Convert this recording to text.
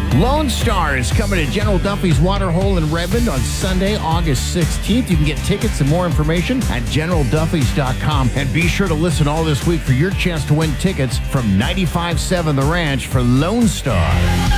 Lone Star is coming to General Duffy's Waterhole in Redmond on Sunday, August 16th. You can get tickets and more information at GeneralDuffys.com. And be sure to listen all this week for your chance to win tickets from 95.7 The Ranch for Lone Star.